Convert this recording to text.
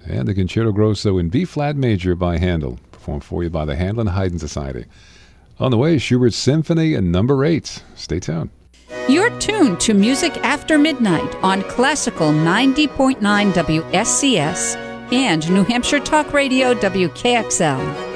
and the Concerto Grosso in B-flat major by Handel, performed for you by the Handel and Haydn Society. On the way, Schubert's Symphony in number 8. Stay tuned. You're tuned to Music After Midnight on Classical 90.9 WSCS and New Hampshire Talk Radio WKXL.